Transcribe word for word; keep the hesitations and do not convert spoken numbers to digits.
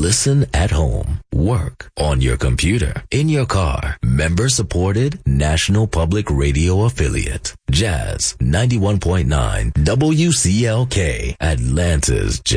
Listen at home, work, on your computer, in your car. Member-supported National Public Radio affiliate. Jazz ninety-one point nine W C L K, Atlanta's Jazz.